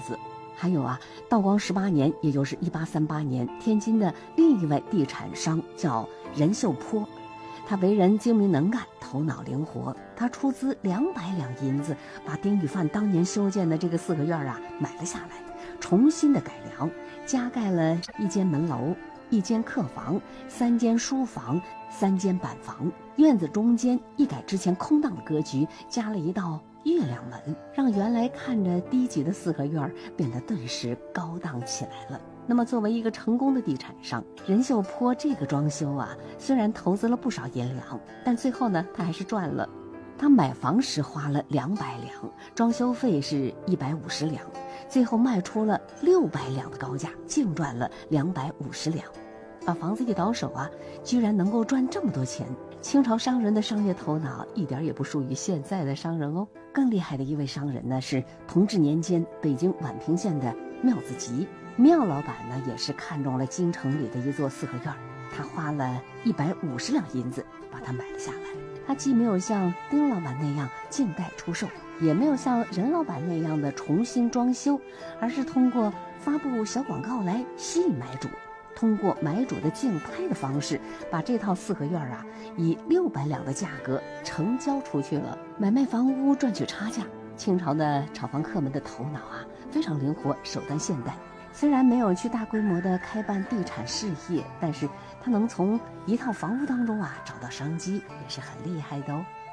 子。还有啊，道光18年，也就是1838年，天津的另一位地产商叫任秀坡，他为人精明能干，头脑灵活，他出资200两银子，把丁宇范当年修建的这个4合院啊买了下来，重新的改良，加盖了1间门楼、1间客房、3间书房、3间板房，院子中间一改之前空荡的格局，加了一道月亮门，让原来看着低级的4合院变得顿时高档起来了。那么作为一个成功的地产商，任秀坡这个装修啊，虽然投资了不少银两，但最后呢，他还是赚了。他买房时花了200两，装修费是150两，最后卖出了600两的高价，净赚了250两。把房子一倒手啊，居然能够赚这么多钱。清朝商人的商业头脑一点也不输于现在的商人哦。更厉害的一位商人呢，是同治年间北京宛平县的缪子吉。缪老板呢，也是看中了京城里的一座4合院，他花了150两银子把它买了下来。他既没有像丁老板那样静待出售，也没有像任老板那样的重新装修，而是通过发布小广告来吸引买主，通过买主的竞拍的方式，把这套4合院啊以600两的价格成交出去了。买卖房屋赚取差价，清朝的炒房客们的头脑啊非常灵活，手段现代。虽然没有去大规模的开办地产事业，但是他能从一套房屋当中啊找到商机，也是很厉害的哦。